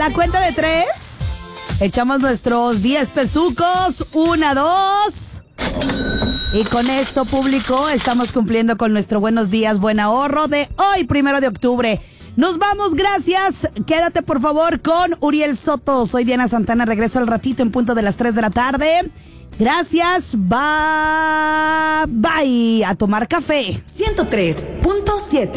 la cuenta de 3, echamos nuestros 10 pesucos. 1, 2. Y con esto, público, estamos cumpliendo con nuestro buenos días, buen ahorro de hoy, 1 de octubre. Nos vamos, gracias. Quédate, por favor, con Uriel Soto. Soy Diana Santana, regreso al ratito en punto de las 3 de la tarde. Gracias, bye. A tomar café. 103.7